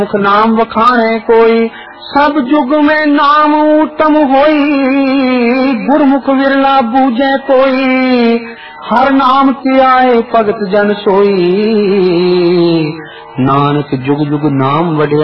मुख नाम वखाणे कोई, सब जुग में नाम उत्तम होई, गुरमुख विरला बूझे कोई, हर नाम की आए भगत जन सोई, नानक जुग जुग नाम वढ़िया।